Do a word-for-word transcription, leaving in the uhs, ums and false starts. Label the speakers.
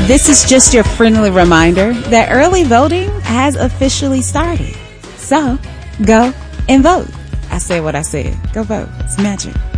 Speaker 1: This is just your friendly reminder that early voting has officially started. So, go and vote. I said what I said. Go vote. It's magic.